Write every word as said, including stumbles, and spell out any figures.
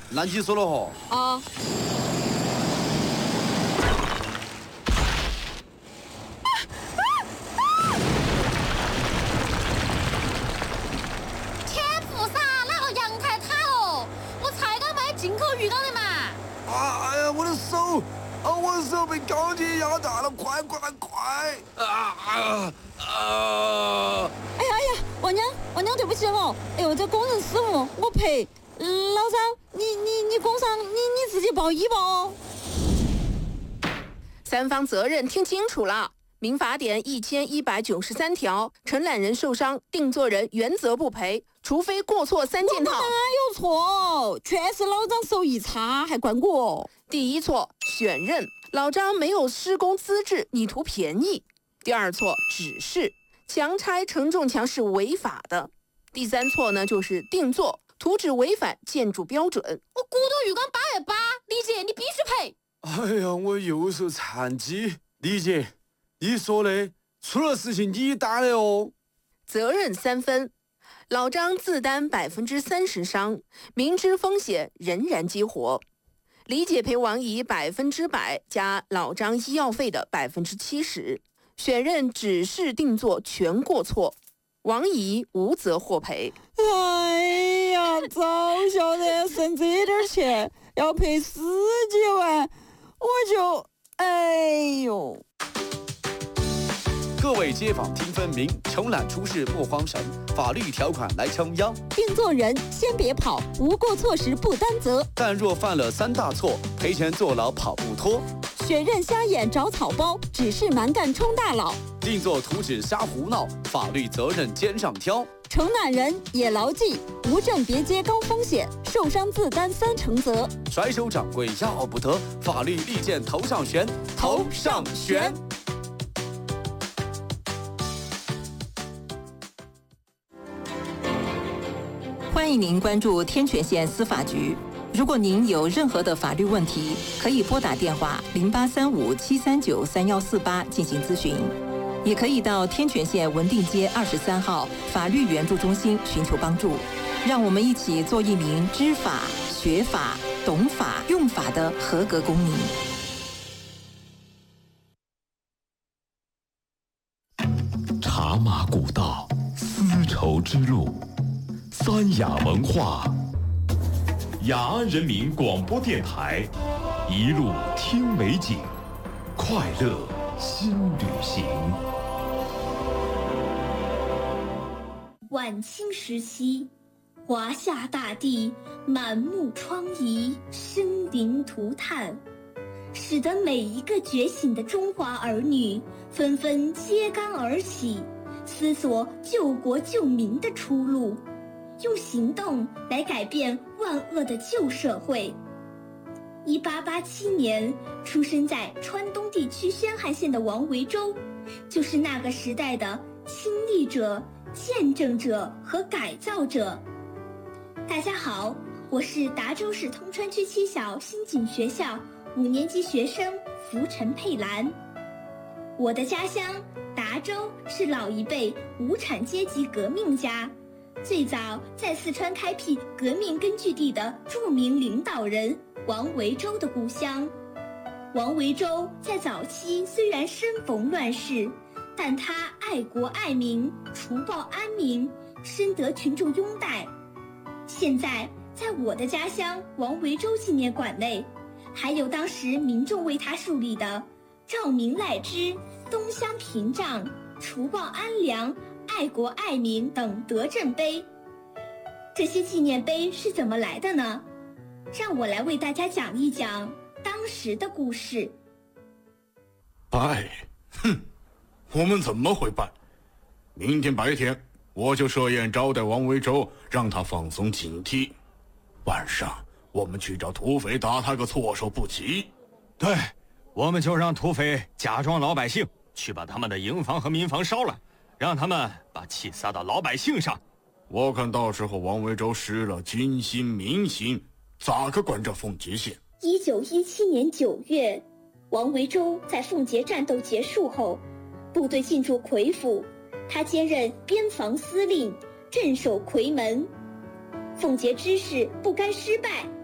那你说了哈？ 啊。 天菩萨，那个阳台塌了，我才刚买进口鱼缸的嘛。 啊！哎呀，我的手！啊，我的手被钢筋压大了，快快快！啊啊啊！ 哎呀哎呀，王娘王娘，对不起哦，哎呦，这工人失误，我赔。老张，你你你工伤，你你自己报医吧哦。 三方责任听清楚了。民法典一千一百九十三条，承揽人受伤，定作人原则不赔，除非过错三件套。 我哪有错？全是老张手艺差，还怪我。 第一错，选任，老张没有施工资质，你图便宜。第二错，指示，强拆承重墙是违法的。第三错呢，就是定做，图纸违反建筑标准。 我骨头鱼缸八百八，李姐你必须赔。 哎呀，我右手残疾，李姐，你说的，出了事情你担的哦。 责任三分，老张自担百分之三十伤，明知风险仍然激活。李姐赔王姨百分之百加老张医药费的百分之七十，选任指示定做全过错，王姨无责获赔。 哎呀，早晓得省这点钱要赔十几万，我就哎呦。 各位街坊听分明，承揽出事莫慌神，法律条款来撑腰。 定做人先别跑，无过错时不担责。 但若犯了三大错，赔钱坐牢跑不脱。 选任瞎眼找草包，指示蛮干充大佬。 定做图纸瞎胡闹，法律责任肩上挑。 承揽人也牢记，无证别接高风险，受伤自担三成责。 甩手掌柜要不得，法律利剑头上悬，头上悬。 欢迎您关注天泉县司法局。如果您有任何的法律问题，可以拨打电话零八三五七三九三幺四八进行咨询，也可以到天泉县文定街二十三号法律援助中心寻求帮助。让我们一起做一名知法、学法、懂法、用法的合格公民。 茶马古道，丝绸之路。三雅文化，雅安人民广播电台，一路听美景，快乐新旅行。 晚清时期，华夏大地满目疮痍，生灵涂炭，使得每一个觉醒的中华儿女纷纷揭竿而起，思索救国救民的出路，用行动来改变万恶的旧社会。一八八七年出生在川东地区宣汉县的王维洲，就是那个时代的亲历者、见证者和改造者。大家好，我是达州市通川区七小新井学校五年级学生福陈佩兰。我的家乡达州是老一辈无产阶级革命家，最早在四川开辟革命根据地的著名领导人王维洲的故乡。王维洲在早期虽然身逢乱世，但他爱国爱民，除暴安民，深得群众拥戴。现在在我的家乡王维洲纪念馆内，还有当时民众为他树立的照明赖之、东乡屏障、除暴安良、爱国爱民等德政碑。这些纪念碑是怎么来的呢？让我来为大家讲一讲当时的故事。 拜？哼，我们怎么会拜？明天白天我就设宴招待王维洲，让他放松警惕。晚上我们去找土匪打他个措手不及。 对，我们就让土匪假装老百姓，去把他们的营房和民房烧了，让他们把气撒到老百姓上。 我看到时候王维洲失了军心民心，咋个管这奉节县？ 一九一七年九月，王维洲在奉节战斗结束后，部队进驻夔府，他兼任边防司令，镇守夔门。奉节之事不甘失败，